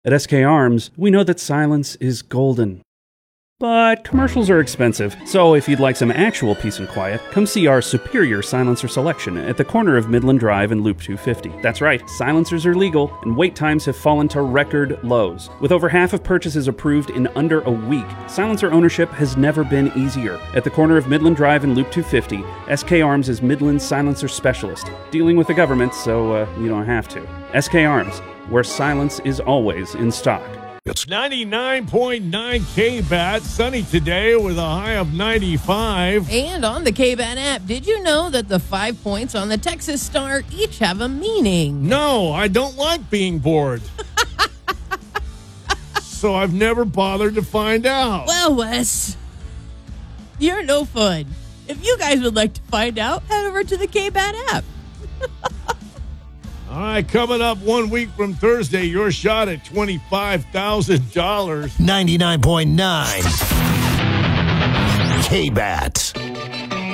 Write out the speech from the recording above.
At SK Arms, we know that silence is golden. But commercials are expensive, so if you'd like some actual peace and quiet, come see our superior silencer selection at the corner of Midland Drive and Loop 250. That's right, silencers are legal, and wait times have fallen to record lows. With over half of purchases approved in under a week, silencer ownership has never been easier. At the corner of Midland Drive and Loop 250, SK Arms is Midland's silencer specialist, dealing with the government so you don't have to. SK Arms, where silence is always in stock. It's 99.9 KBAT, sunny today with a high of 95. And on the KBAT app, did you know that the 5 points on the Texas Star each have a meaning? No, I don't like being bored. So I've never bothered to find out. Well, Wes, you're no fun. If you guys would like to find out, head over to the KBAT app. All right, coming up 1 week from Thursday, your shot at $25,000. 99.9 KBAT.